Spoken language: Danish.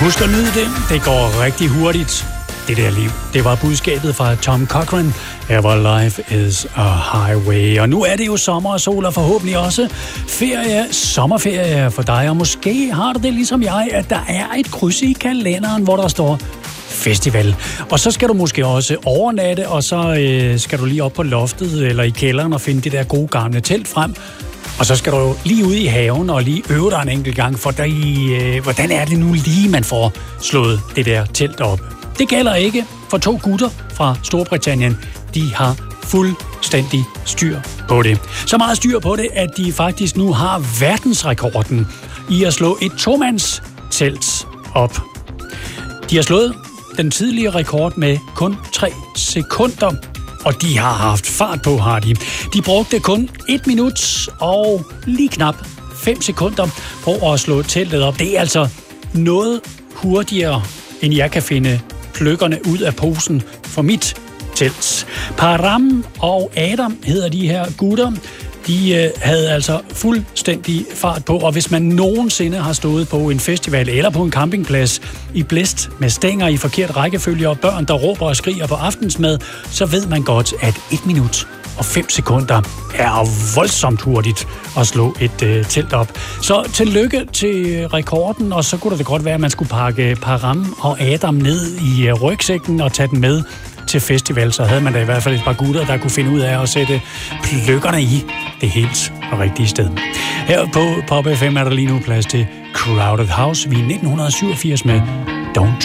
Husk at nyde det. Det går rigtig hurtigt. Det der liv. Det var budskabet fra Tom Cochrane. Ever life is a highway. Og nu er det jo sommer og sol, og forhåbentlig også sommerferie for dig. Og måske har du det ligesom jeg, at der er et kryds i kalenderen, hvor der står festival. Og så skal du måske også overnatte, og så skal du lige op på loftet eller i kælderen og finde det der gode gamle telt frem. Og så skal du lige ud i haven og lige øve dig en enkelt gang, for hvordan er det nu lige, man får slået det der telt op. Det gælder ikke for 2 gutter fra Storbritannien. De har fuldstændig styr på det. Så meget styr på det, at de faktisk nu har verdensrekorden i at slå et 2-mandstelt op. De har slået den tidligere rekord med kun 3 sekunder, og de har haft fart på, har de. De brugte kun 1 minut og lige knap 5 sekunder på at slå teltet op. Det er altså noget hurtigere, end jeg kan finde pløkkerne ud af posen for mit telt. Param og Adam hedder de her gutter. De havde altså fuldstændig fart på, og hvis man nogensinde har stået på en festival eller på en campingplads i blæst med stænger i forkert rækkefølge og børn, der råber og skriger på aftensmad, så ved man godt, at 1 minut og 5 sekunder er voldsomt hurtigt at slå et telt op. Så tillykke til rekorden, og så kunne det godt være, at man skulle pakke Param og Adam ned i rygsækken og tage den med til festival, så havde man da i hvert fald et par gutter, der kunne finde ud af at sætte pløkkerne i det helt rigtige sted. Her på Pop FM er der lige nu plads til Crowded House. Vi er 1987 med Don't